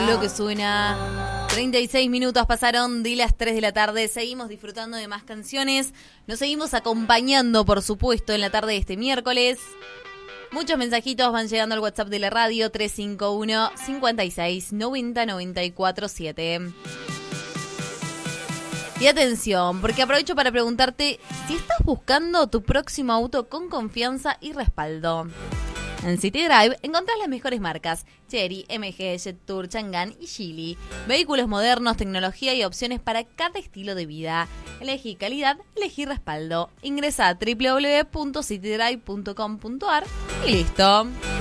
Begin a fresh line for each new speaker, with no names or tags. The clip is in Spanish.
lo que suena. 36 minutos pasaron de las 3 de la tarde. Seguimos disfrutando de más canciones. Nos seguimos acompañando, por supuesto, en la tarde de este miércoles. Muchos mensajitos van llegando al WhatsApp de la radio 351 56 90 94 7. Y atención, porque aprovecho para preguntarte si estás buscando tu próximo auto con confianza y respaldo. En City Drive encontrás las mejores marcas: Chery, MG, Jetour, Chang'an y Geely. Vehículos modernos, tecnología y opciones para cada estilo de vida. Elegí calidad, elegí respaldo. Ingresa a www.citydrive.com.ar y listo.